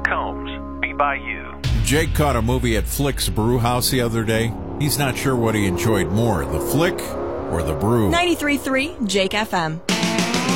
Combs, be by you. Jake caught a movie at Flick's Brew House the other day. He's not sure what he enjoyed more, the flick or the brew. 93.3 Jake FM.